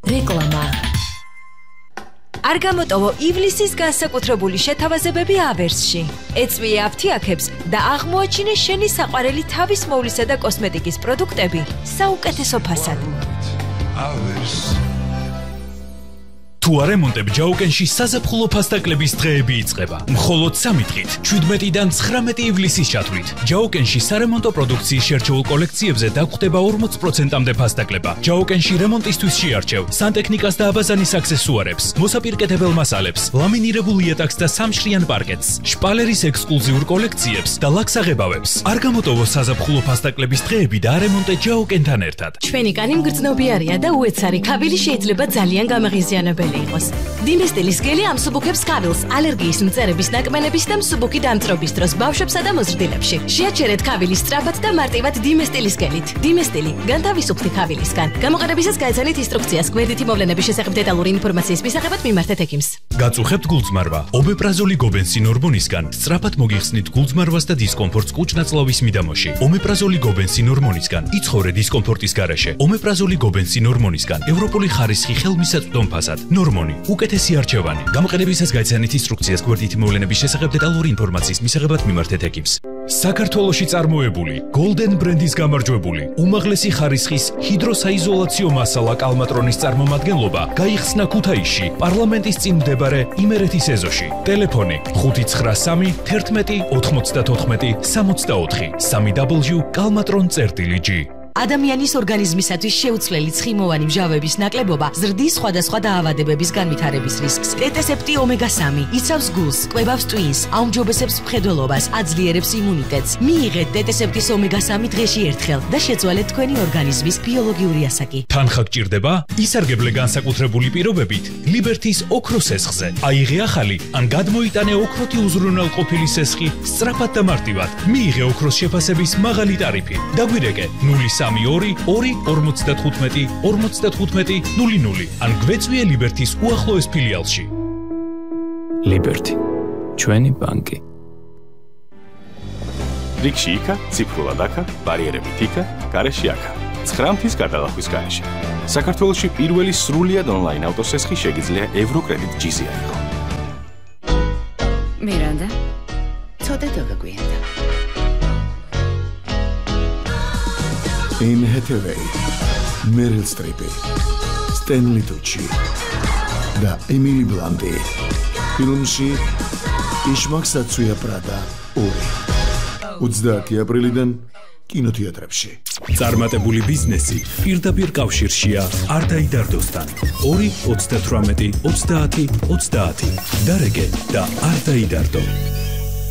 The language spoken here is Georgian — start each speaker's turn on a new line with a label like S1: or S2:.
S1: რეკლამა. არ გამოტოვო ივლისის განსაკუთრებული შეთავაზებები ავერსში. ეწვიე აფთიაქებს და აღმოაჩინე შენი საყვარელი თავის მოვლისა და კოსმეტიკის პროდუქტები საუკეთესო ფასად.
S2: თუ არემონტებ ჯაუკენში საზაფხულო ფასტაკლების დღეები იწყება. მხოლოდ 3 დღით, 17-დან 19 ივლისის ჩათვლით. ჯაუკენში სარემონტო პროდუქციის შერჩეულ კოლექციებზე დაგხვდება 40%-მდე ფასტაკლება. ჯაუკენში რემონტისთვის შეარჩევ სანტექნიკას და აბაზანის აქსესუარებს, მოსაპირკეთებელ მასალებს, ლამინირებულ იატაკს და სამშრიან პარკეტს, შპალერის ექსკლუზიურ კოლექციებს და ლაქსაღებავებს. არ გამოტოვო საზაფხულო ფასტაკლების დღეები და არემონტე ჯაუკენთან ერთად.
S1: ჩვენი კანი მგრძნობიარია და უეცარი ქავილი შეიძლება ძალიან გამაღიზიანებელი იყოს. დიმესტილის გელი ამსუბუქებს ქავილს ალერგიის მწერების ნაკმენების და მსუბუქი დამწრობის დროს ბავშვებსა და მოზრდილებში. შეაჩერეთ ქავილის სწრაფად და მარტივად დიმესტილის გელით. დიმესტილი განთავისუფლდი ქავილისგან. გამოყენებისას გაეცანით ინსტრუქციას გვერდითი მოვლენების შესახებ დეტალური ინფორმაციის მისაღებად მიმართეთ ექიმს.
S2: გაწუხებთ გულწმარვა. ომეპრაზოლი გობენსინ ჰორმონისგან სწრაფად მოგიხსნით გულწმარვას და დისკომფორტს კუჭ-ნაწლავის მიდამოში. ომეპრაზოლი გობენსინ ჰორმონისგან იცხოვრე დისკომფორტის გარეშე. ომეპრაზოლი გობენსინ ჰორმონისგან ევროპული ხარისხი ხელმისაწვდომ ფასად. ნორმონი უკეთესი არჩევანი. გამოყენებისას გაეცანით ინსტრუქციას გვერდითი მოვლენების შესახებ დეტალური ინფორმაციის მისაღებად მიმართეთ ექიმს. საქართველოში წარმოებული Golden ბრენდის გამარჯვებული უმაღლესი ხარისხის ჰიდროსაიზოლაციო მასალა კალმატრონის წარმომადგენლობა გაიხსნა ქუთაისში პარლამენტის წინ მდებარე იმერეთის ეზოში. ტელეფონი 593 11 94 64 www.kalmatron.g.
S1: ადამიანის ორგანიზმისათვის შეუცვლელი ცხიმოვანი მჟავების ნაკლებობა ზრდის სხვადასხვა დაავადებების განვითარების რისკს. ტეტესეპტი ომეგა-3 იცავს გულს, კვებავს ტვინს, აუმჯობესებს მხედველობას, აძლიერებს იმუნიტეტს. მიიღეთ ტეტესეპტის ომეგა-3 დღეში ერთხელ და შეცვალეთ თქვენი ორგანიზმის ბიოლოგიური ასაკი.
S2: თანხა გჭირდება? ისარგებლე განსაკუთრებული პირობებით ლიბერთის ოქროს სესხზე. აიღე ახალი ან გადმოიტანე ოქროთი უზრუნველყოფილი სესხი სწრაფად და მარტივად. მიიღე ოქროს შეფასების მაღალი ტარიფი. დაგვირეკე 032-45-55-00 ან გვეწვიე ლიბერთის უახლოეს ფილიალში.
S3: ლიბერთი, ჩვენი ბანკი.
S4: რიგში იქა, ციფრულად აქა, ბარიერებით იქა, გარეშე აქა. 9 მთის გადალახვის გარეშე. საქართველოში პირველი სრულიად ონლაინ ავტოსესხი შეგიძლია ევროკრედიტ G-ზე აიღო.
S5: მირანდა, ცოტა დაგაგვიანდა.
S6: Anne Hathaway, Meryl Streep, Stanley Tucci და Emily Blunt. ფილმში იშმაკსაცუია პრადა 2. 30 აპრილიდან კინოთეატრებში.
S2: წარმატებული ბიზნესი პირდაპირ კავშირშია არტაიდარდოსთან. 2 38 30 30. დარეგე და არტაიდარდო.